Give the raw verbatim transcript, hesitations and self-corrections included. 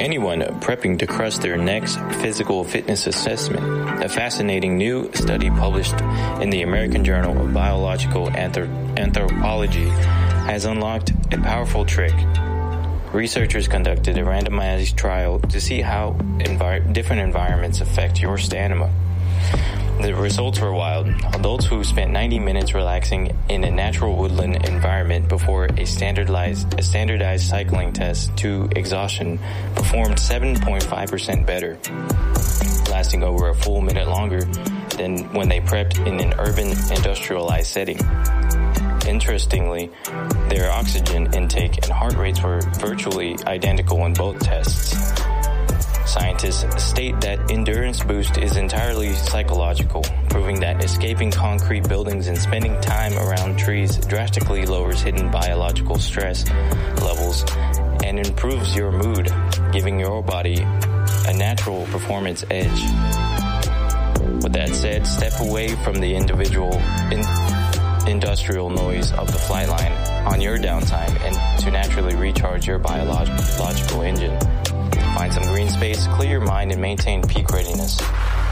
anyone prepping to crush their next physical fitness assessment, a fascinating new study published in the American Journal of Biological Anthrop- Anthropology has unlocked a powerful trick. Researchers conducted a randomized trial to see how envi- different environments affect your stamina. The results were wild. Adults who spent ninety minutes relaxing in a natural woodland environment before a standardized, a standardized cycling test to exhaustion performed seven point five percent better, lasting over a full minute longer than when they prepped in an urban industrialized setting. Interestingly, their oxygen intake and heart rates were virtually identical in both tests. Scientists state that endurance boost is entirely psychological, proving that escaping concrete buildings and spending time around trees drastically lowers hidden biological stress levels and improves your mood, giving your body a natural performance edge. With that said, step away from the individual in- industrial noise of the flight line on your downtime and to naturally recharge your biological engine. Find some green space, clear your mind, and maintain peak readiness.